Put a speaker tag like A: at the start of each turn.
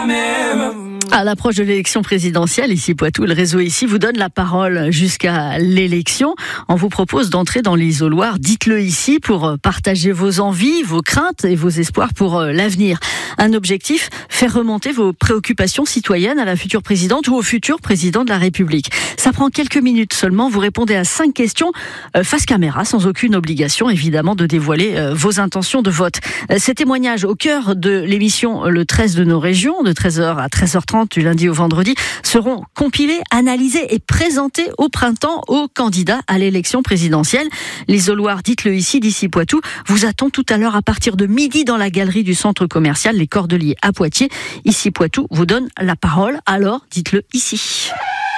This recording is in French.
A: À l'approche de l'élection présidentielle, ici Poitou, le réseau ici vous donne la parole jusqu'à l'élection. On vous propose d'entrer dans l'isoloir. Dites-le ici pour partager vos envies, vos craintes et vos espoirs pour l'avenir. Un objectif, faire remonter vos préoccupations citoyennes à la future présidente ou au futur président de la République. Ça prend quelques minutes seulement. Vous répondez à 5 questions face caméra, sans aucune obligation évidemment de dévoiler vos intentions de vote. Ces témoignages au cœur de l'émission Le 13 de nos régions, de 13h à 13h30 du lundi au vendredi, seront compilés, analysés et présentés au printemps aux candidats à l'élection présidentielle. L'isoloir, dites-le ici, d'ici Poitou, vous attend tout à l'heure à partir de midi dans la galerie du centre commercial Les Cordeliers à Poitiers. Ici Poitou vous donne la parole, alors dites-le ici.